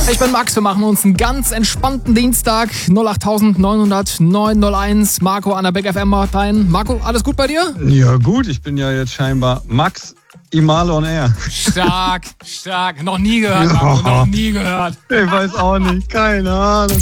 Ich bin Max, wir machen uns einen ganz entspannten Dienstag. 08900 901. Marco an der Big FM rein. Marco, alles gut bei dir? Ja gut, ich bin ja jetzt scheinbar Max Imal on Air. Stark, stark. Noch nie gehört, Marco, noch nie gehört. Ich weiß auch nicht, keine Ahnung.